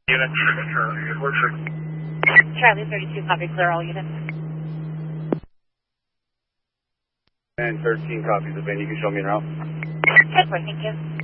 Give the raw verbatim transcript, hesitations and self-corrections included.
Units, Charlie thirty-two, copy, clear all units. And thirteen copies of Ben, you can show me an route. ten four, thank you.